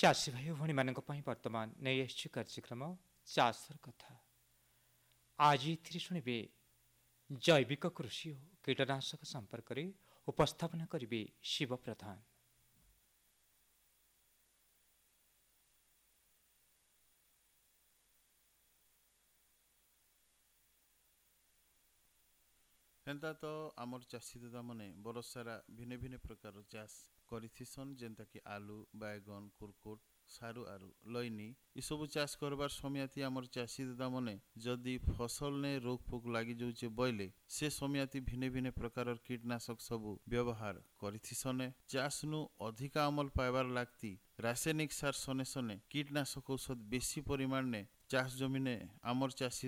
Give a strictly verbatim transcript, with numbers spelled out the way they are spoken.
ଚାଷୀ ଭାଇ ଓ ଭଉଣୀମାନଙ୍କ ପାଇଁ ବର୍ତ୍ତମାନ ନେଇ ଆସିଛି କାର୍ଯ୍ୟକ୍ରମ ଚାଷର କଥା। ଆଜି ଏଥିରେ ଶୁଣିବେ ଜୈବିକ କୃଷି ଓ କୀଟନାଶକ ସମ୍ପର୍କରେ ଉପସ୍ଥାପନା କରିବେ ଶିବ ପ୍ରଧାନ। ହେନ୍ତା ତ ଆମର ଚାଷୀ ଦାଦା ମାନେ ବରଷ ସାରା ଭିନ୍ନ ଭିନ୍ନ ପ୍ରକାର ଚାଷ କରିଥିସନ୍, ଯେନ୍ତା କି ଆଲୁ, ବାଇଗଣ, କୁରକୁଟ, ସାରୁ ଆରୁ ଲଇନି ଏସବୁ ଚାଷ করবার সময়তি আমার চাষী দাদা মানে যদি ফসল নে রোগ পোক লাগি যাউছে বইলে সে সময়তি ভিন্ন ভিন্ন প্রকারর কীটনাশক সবু ব্যবহার করিথিসনে। চাষ নু অধিকা অমল পাইবার লাগতি রাসায়নিক সার সনে সনে কীটনাশক ঔষধ বেশি পরিমাণে চাষ জমিনে আমার চাষী